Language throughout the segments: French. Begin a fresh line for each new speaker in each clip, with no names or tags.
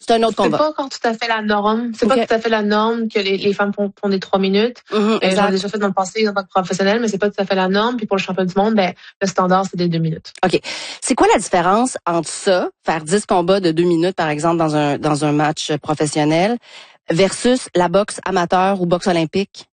C'est un autre combat.
C'est pas encore tout à fait la norme. C'est pas tout à fait la norme que les femmes font des 3 minutes. J'en ai déjà fait dans le passé en tant que professionnelle, mais c'est pas tout à fait la norme. Puis pour le championnat du monde, le standard, c'est des 2 minutes.
OK. C'est quoi la différence entre ça, faire 10 combats de 2 minutes, par exemple, dans un match professionnel, versus la boxe amateur ou boxe olympique?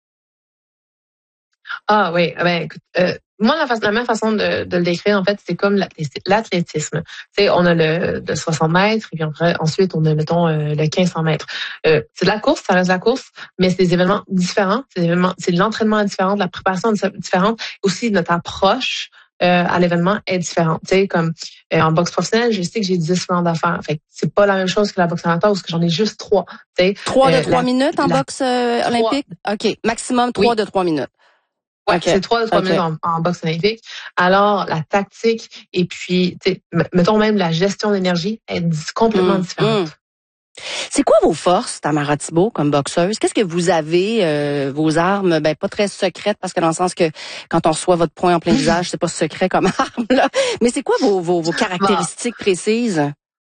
Ah oui, écoute, moi la même façon de le décrire en fait, c'est comme l'athlétisme. Tu sais, on a le de 60 mètres et puis ensuite on a mettons le 1500 mètres. C'est de la course, ça reste de la course, mais c'est des événements différents. C'est de l'entraînement différent, de la préparation différente, aussi notre approche à l'événement est différente. Tu sais, comme en boxe professionnelle, je sais que j'ai 10 rounds d'affaires. Fait que c'est pas la même chose que la boxe amateur où j'en ai juste 3. Tu sais,
3 de 3 minutes en boxe olympique? OK. Maximum 3 de 3 minutes.
Ouais, okay. C'est 3 de 3 minutes en boxe olympique. Alors, la tactique et puis, mettons même la gestion d'énergie est complètement différente.
C'est quoi vos forces, Tamara Thibault, comme boxeuse? Qu'est-ce que vous avez, vos armes? Pas très secrètes, parce que dans le sens que quand on reçoit votre poing en plein visage, c'est pas secret comme arme, là. Mais c'est quoi vos caractéristiques précises?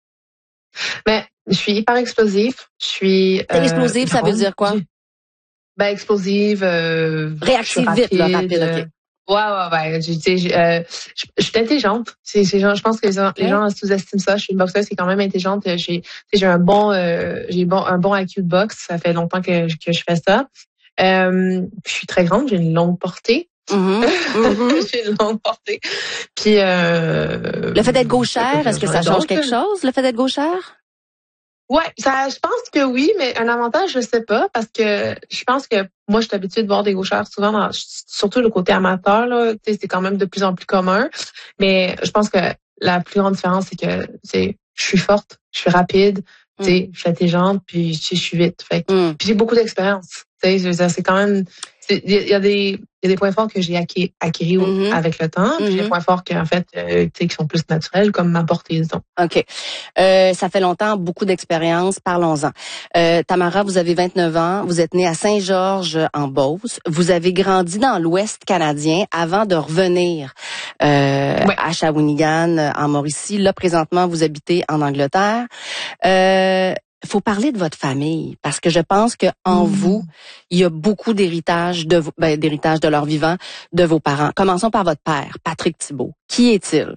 Je suis hyper explosive. Je suis
explosive, ça veut dire quoi?
Explosive.
Réactive vite, là, rapide, OK.
Ouais. Je suis intelligente. Je pense que les gens sous-estiment ça. Je suis une boxeuse qui est quand même intelligente. J'ai un bon IQ de boxe. Ça fait longtemps que je fais ça. Je suis très grande. J'ai une longue portée. J'ai une longue portée. Puis
le fait d'être gauchère, est-ce que ça change quelque chose, le fait d'être gauchère?
Ouais, je pense que oui, mais un avantage, je sais pas, parce que je pense que moi, je suis habituée de voir des gauchères souvent, surtout le côté amateur, là, tu sais, c'est quand même de plus en plus commun. Mais je pense que la plus grande différence, c'est que, je suis forte, je suis rapide, tu sais, je suis intelligente, puis je suis vite. Fait puis j'ai beaucoup d'expérience. Tu sais, c'est quand même, il y a des points forts que j'ai acquis avec le temps, puis des points forts qui sont plus naturels, comme ma portée, disons.
OK. Ça fait longtemps, beaucoup d'expérience. Parlons-en. Tamara, vous avez 29 ans. Vous êtes née à Saint-Georges, en Beauce. Vous avez grandi dans l'Ouest canadien avant de revenir à Shawinigan, en Mauricie. Là, présentement, vous habitez en Angleterre. Faut parler de votre famille, parce que je pense que en vous, il y a beaucoup d'héritage d'héritage de leur vivant de vos parents. Commençons par votre père, Patrick Thibault. Qui est-il?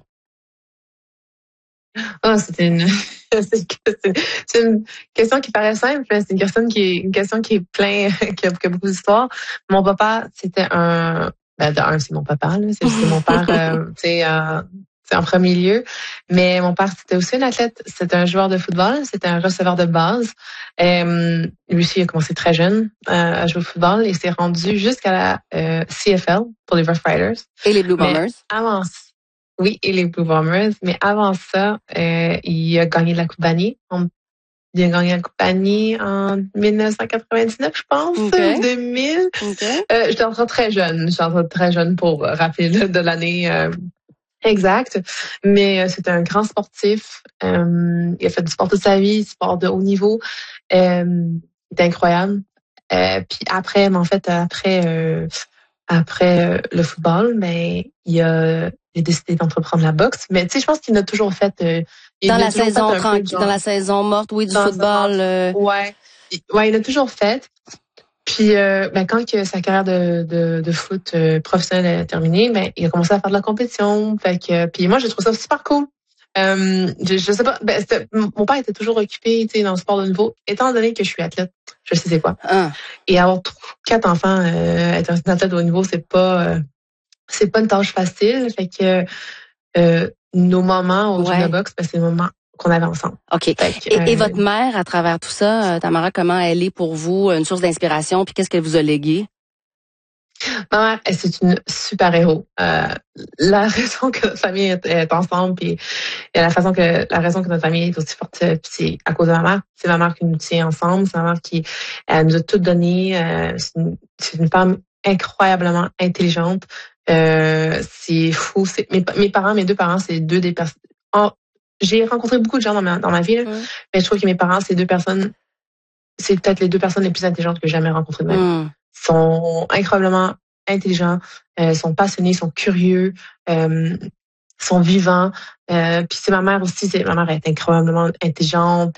C'est une question qui paraît simple, mais c'est une question qui est plein, qui a beaucoup d'histoire. Mon papa, c'était c'est mon papa, là, c'est mon père, en premier lieu. Mais mon père, c'était aussi un athlète, c'était un joueur de football, c'était un receveur de base. Lui aussi, il a commencé très jeune à jouer au football et s'est rendu jusqu'à la CFL pour les Rough Riders.
Et les Blue Bombers.
Oui, et les Blue Bombers. Mais avant ça, il a gagné la Coupe Vanier. Il a gagné la Coupe Vanier en 1999, je pense, 2000. J'étais encore très jeune pour rappeler de l'année exacte. Mais c'est un grand sportif. Il a fait du sport toute sa vie, sport de haut niveau. Il est incroyable. Puis après le football, mais il a décidé d'entreprendre la boxe. Mais tu sais, je pense qu'il a toujours fait
dans la saison tranquille, dans la saison morte, oui, du football.
Ouais, il a toujours fait. Puis quand que sa carrière de foot professionnelle est terminée, il a commencé à faire de la compétition. Fait que puis moi, je trouve ça super cool. Je sais pas, mon père était toujours occupé, tu sais, dans le sport de niveau. Étant donné que je suis athlète, je sais c'est quoi. Et avoir 4 enfants, être un athlète de haut niveau, c'est pas une tâche facile. Fait que nos moments au gym de boxe, c'est le moment qu'on avait ensemble.
OK. Et votre mère, à travers tout ça, Tamara, comment elle est pour vous une source d'inspiration, puis qu'est-ce qu'elle vous a légué?
Ma mère, c'est une super héros. La raison que notre famille est ensemble, puis la raison que notre famille est aussi forte, c'est à cause de ma mère. C'est ma mère qui nous tient ensemble. C'est ma mère qui nous a tout donné. C'est une femme incroyablement intelligente. C'est fou. Mes deux parents, c'est des personnes. J'ai rencontré beaucoup de gens dans ma vie, mais je trouve que mes parents, c'est peut-être les 2 personnes les plus intelligentes que j'ai jamais rencontrées de ma vie. Ils sont incroyablement intelligents, sont passionnés, sont curieux, sont vivants. Puis c'est ma mère aussi. Ma mère est incroyablement intelligente.